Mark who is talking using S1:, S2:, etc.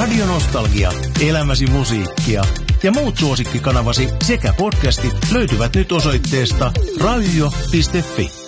S1: Radionostalgia, elämäsi musiikkia ja muut suosikkikanavasi sekä podcastit löytyvät nyt osoitteesta radio.fi.